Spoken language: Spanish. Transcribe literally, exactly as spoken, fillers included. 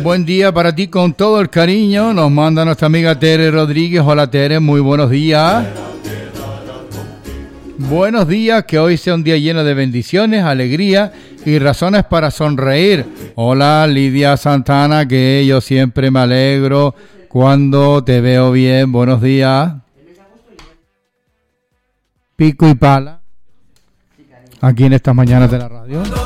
Buen día para ti con todo el cariño. Nos manda nuestra amiga Tere Rodríguez. Hola Tere, muy buenos días. Buenos días, que hoy sea un día lleno de bendiciones, alegría y razones para sonreír. Hola Lidia Santana, que yo siempre me alegro cuando te veo bien. Buenos días. Pico y pala. Aquí en estas mañanas de la radio.